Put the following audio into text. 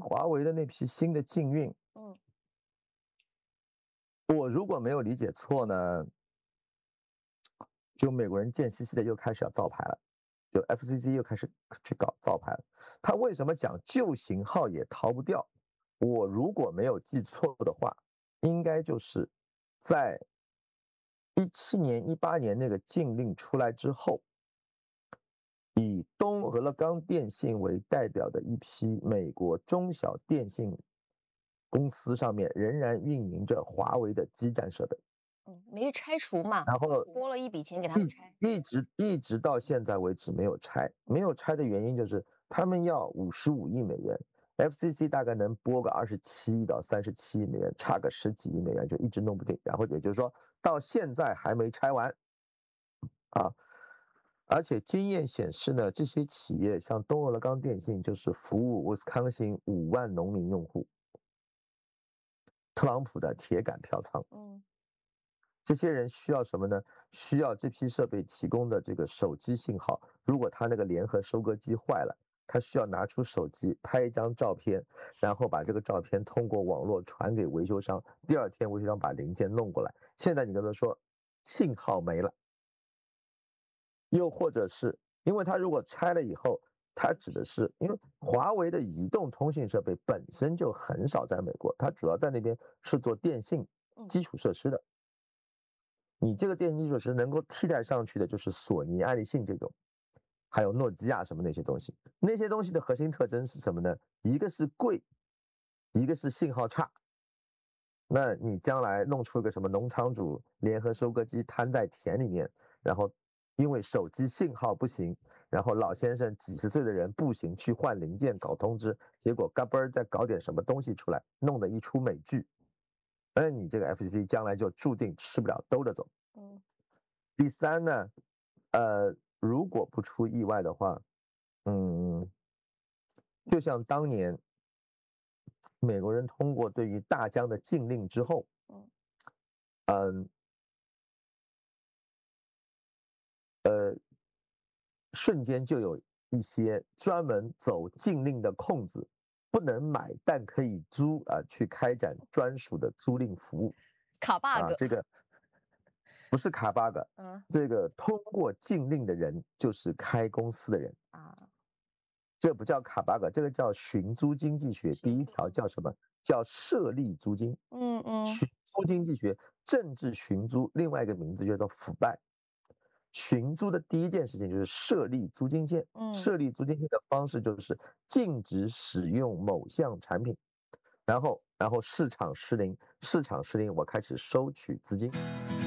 华为的那批新的禁运，我如果没有理解错呢，就美国人贱兮兮的又开始要造牌了，就 FCC 又开始去搞造牌了。他为什么讲旧型号也逃不掉？我如果没有记错的话，应该就是在17年、18年那个禁令出来之后，以东俄勒冈电信为代表的一批美国中小电信公司上面仍然运营着华为的基站设备。 没拆除嘛， 然后拨了一笔钱给他们拆， 一直到现在为止没有拆。没有拆的原因就是他们要55亿美元，FCC 大概能拨个27亿到37亿美元，差个10几亿美元就一直弄不定。然后也就是说到现在还没拆完啊。而且经验显示呢，这些企业像东俄勒冈电信就是服务威斯康星5万农民用户，特朗普的铁杆票仓。这些人需要什么呢？需要这批设备提供的这个手机信号。如果他那个联合收割机坏了，他需要拿出手机拍一张照片，然后把这个照片通过网络传给维修商，第二天维修商把零件弄过来。现在你跟他说信号没了，又或者是因为他如果拆了以后，它指的是因为华为的移动通信设备本身就很少在美国，它主要在那边是做电信基础设施的。你这个电信基础设施能够替代上去的就是索尼、爱立信这种，还有诺基亚什么那些东西。那些东西的核心特征是什么呢？一个是贵，一个是信号差。那你将来弄出个什么农场主联合收割机摊在田里面，然后因为手机信号不行，然后老先生几十岁的人步行去换零件搞通知，结果嘎嘣儿再搞点什么东西出来，弄得一出美剧。那你这个 FCC 将来就注定吃不了兜着走。第三呢，如果不出意外的话，就像当年美国人通过对于大疆的禁令之后，瞬间就有一些专门走禁令的空子，不能买但可以租去开展专属的租赁服务。 卡 bug， 这个不是卡 bug，这个通过禁令的人就是开公司的人这不叫卡 bug， 这个叫寻租经济学。第一条叫什么？叫设立租金。寻租经济学，政治寻租，另外一个名字叫做腐败。寻租的第一件事情就是设立租金线。设立租金线的方式就是禁止使用某项产品，然后市场失灵，我开始收取资金。